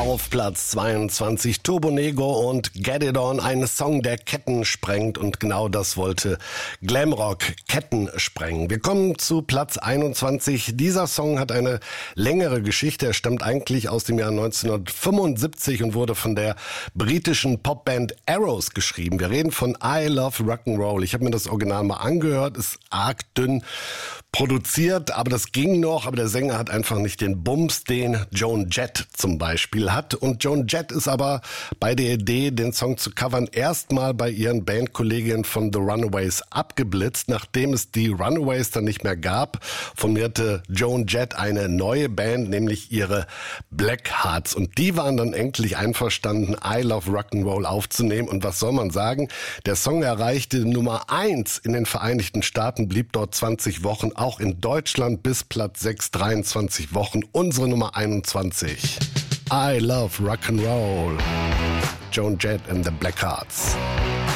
Auf Platz 22 Turbonego und Get It On, ein Song, der Ketten sprengt, und genau das wollte Glamrock, Ketten sprengen. Wir kommen zu Platz 21. Dieser Song hat eine längere Geschichte. Er stammt eigentlich aus dem Jahr 1975 und wurde von der britischen Popband Arrows geschrieben. Wir reden von I Love Rock'n'Roll. Ich habe mir das Original mal angehört, ist arg dünn produziert, aber das ging noch, aber der Sänger hat einfach nicht den Bums, den Joan Jett zum Beispiel hat. Und Joan Jett ist aber bei der Idee, den Song zu covern, erstmal bei ihren Bandkolleginnen von The Runaways abgeblitzt. Nachdem es die Runaways dann nicht mehr gab, formierte Joan Jett eine neue Band, nämlich ihre Blackhearts. Und die waren dann endlich einverstanden, I Love Rock'n'Roll aufzunehmen. Und was soll man sagen? Der Song erreichte Nummer 1 in den Vereinigten Staaten, blieb dort 20 Wochen, auch in Deutschland bis Platz 6, 23 Wochen, unsere Nummer 21. I Love Rock'n'Roll. Joan Jett and the Blackhearts.